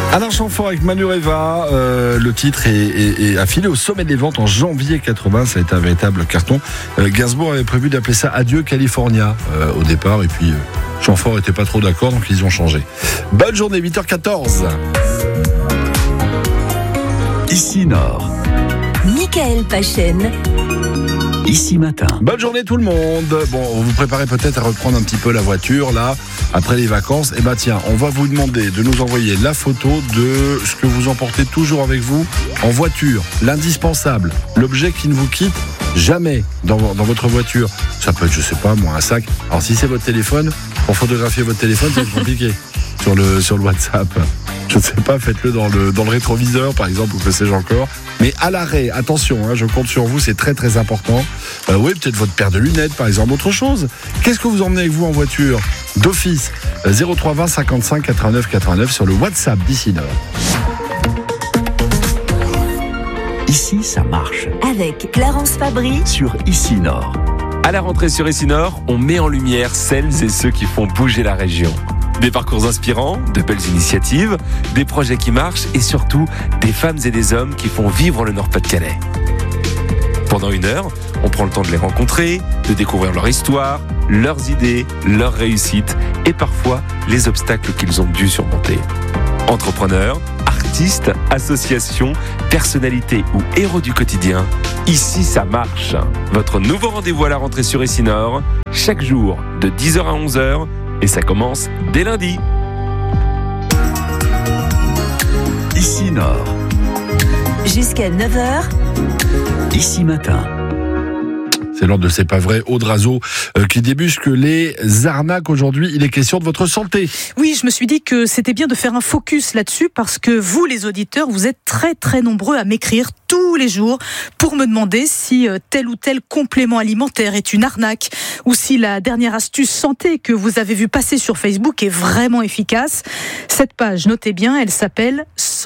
Alain Chamfort avec Manureva, le titre est affilé au sommet des ventes en janvier 80, ça a été un véritable carton. Gainsbourg avait prévu d'appeler ça Adieu California au départ, et puis Chamfort n'était pas trop d'accord, donc ils ont changé. Bonne journée, 8h14. Ici Nord. Michael Pachen. Ici Matin. Bonne journée tout le monde. Bon, vous vous préparez peut-être à reprendre un petit peu la voiture là, après les vacances. Eh ben tiens, on va vous demander de nous envoyer la photo de ce que vous emportez toujours avec vous en voiture, l'indispensable, l'objet qui ne vous quitte jamais dans votre voiture. Ça peut être, je sais pas moi, un sac. Alors si c'est votre téléphone, pour photographier votre téléphone, c'est compliqué sur le WhatsApp. Je ne sais pas, faites-le dans le rétroviseur par exemple, ou que sais-je encore. Mais à l'arrêt, attention, je compte sur vous, c'est très très important. Oui, peut-être votre paire de lunettes par exemple, autre chose. Qu'est-ce que vous emmenez avec vous en voiture d'office? 03 20 55 89 89 sur le WhatsApp d'Ici Nord. Ici, ça marche. Avec Clarence Fabry Sur Ici Nord. À la rentrée sur Ici Nord, on met en lumière celles et ceux qui font bouger la région. Des parcours inspirants, de belles initiatives, des projets qui marchent et surtout des femmes et des hommes qui font vivre le Nord-Pas-de-Calais. Pendant 1 heure, on prend le temps de les rencontrer, de découvrir leur histoire, leurs idées, leurs réussites et parfois les obstacles qu'ils ont dû surmonter. Entrepreneurs, artistes, associations, personnalités ou héros du quotidien, ici ça marche. Votre nouveau rendez-vous à la rentrée sur Ici Nord, chaque jour de 10h à 11h. Et ça commence dès lundi. Ici Nord. jusqu'à 9h. Ici Matin. C'est l'ordre de C'est pas vrai, Aude Razo, qui débusque les arnaques aujourd'hui. Il est question de votre santé. Oui, je me suis dit que c'était bien de faire un focus là-dessus parce que vous, les auditeurs, vous êtes très très nombreux à m'écrire tous les jours pour me demander si tel ou tel complément alimentaire est une arnaque ou si la dernière astuce santé que vous avez vu passer sur Facebook est vraiment efficace. Cette page, notez bien, elle s'appelle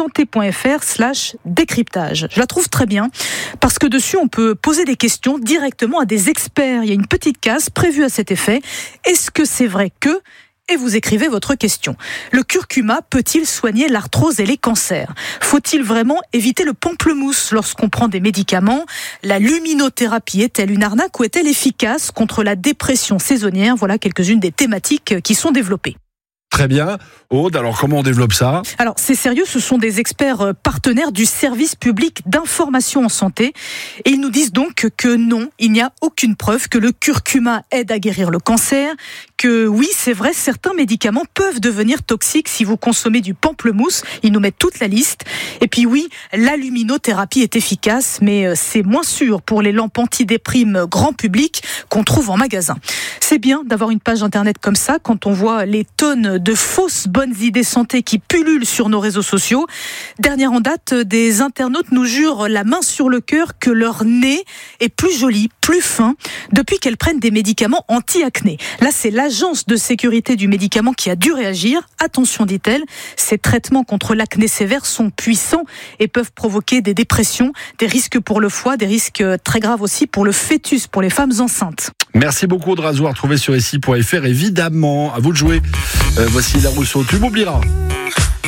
santé.fr/décryptage. Je la trouve très bien parce que dessus, on peut poser des questions directement à des experts. Il y a une petite case prévue à cet effet. Est-ce que c'est vrai que... Et vous écrivez votre question. Le curcuma peut-il soigner l'arthrose et les cancers ? Faut-il vraiment éviter le pamplemousse lorsqu'on prend des médicaments ? La luminothérapie est-elle une arnaque ou est-elle efficace contre la dépression saisonnière ? Voilà quelques-unes des thématiques qui sont développées. Très bien. Aude, alors comment on développe ça ? Alors, c'est sérieux, ce sont des experts partenaires du service public d'information en santé. Et ils nous disent donc que non, il n'y a aucune preuve que le curcuma aide à guérir le cancer, que oui, c'est vrai, certains médicaments peuvent devenir toxiques si vous consommez du pamplemousse. Ils nous mettent toute la liste. Et puis oui, la luminothérapie est efficace, mais c'est moins sûr pour les lampes antidéprime grand public qu'on trouve en magasin. C'est bien d'avoir une page internet comme ça quand on voit les tonnes de fausses bonnes idées santé qui pullulent sur nos réseaux sociaux. Dernière en date, des internautes nous jurent la main sur le cœur que leur nez est plus joli, plus fin, depuis qu'elles prennent des médicaments anti-acné. Là, c'est l'agence de sécurité du médicament qui a dû réagir. Attention, dit-elle, ces traitements contre l'acné sévère sont puissants et peuvent provoquer des dépressions, des risques pour le foie, des risques très graves aussi pour le fœtus, pour les femmes enceintes. Merci beaucoup Aude Razo, à retrouver sur ici.fr évidemment. À vous de jouer. Voici La Rousseau, tu m'oublieras.